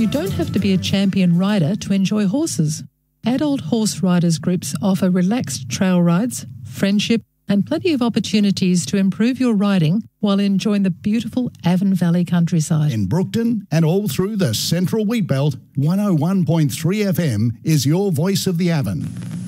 You don't have to be a champion rider to enjoy horses. Adult horse riders groups offer relaxed trail rides, friendship, and plenty of opportunities to improve your riding while enjoying the beautiful Avon Valley countryside. In Brookton and all through the Central Wheatbelt, 101.3 FM is your voice of the Avon.